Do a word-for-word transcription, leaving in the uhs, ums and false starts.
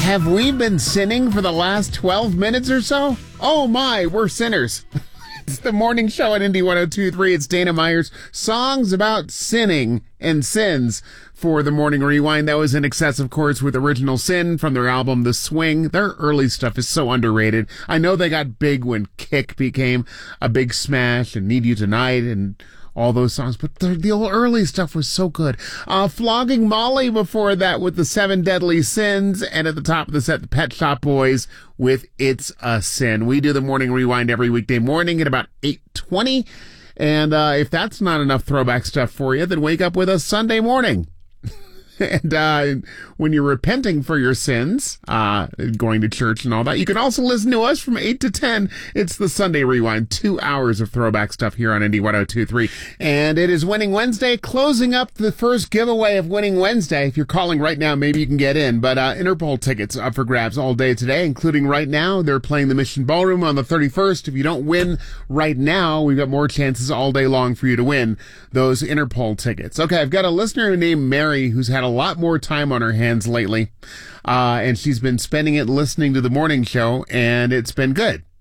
Have we been sinning for the last twelve minutes or so? Oh my, we're sinners. It's the morning show at Indy one oh two point three. It's Dana Myers. Songs about sinning and sins for the Morning Rewind. That was In Excess, of course, with Original Sin from their album The Swing. Their early stuff is so underrated. I know they got big when Kick became a big smash and Need You Tonight and all those songs, but the, the old early stuff was so good. Uh, Flogging Molly before that with the Seven Deadly Sins, and at the top of the set, the Pet Shop Boys with It's a Sin. We do the Morning Rewind every weekday morning at about eight twenty, and uh, if that's not enough throwback stuff for you, then wake up with us Sunday morning. And uh, when you're repenting for your sins, uh, going to church and all that, you can also listen to us from eight to ten. It's the Sunday Rewind, two hours of throwback stuff here on Indy one oh two point three. And it is Winning Wednesday, closing up the first giveaway of Winning Wednesday. If you're calling right now, maybe you can get in. But uh, Interpol tickets up for grabs all day today, including right now. They're playing the Mission Ballroom on the thirty-first. If you don't win right now, we've got more chances all day long for you to win those Interpol tickets. Okay, I've got a listener named Mary who's had a lot more time on her hands lately, uh, and she's been spending it listening to the morning show, and it's been good.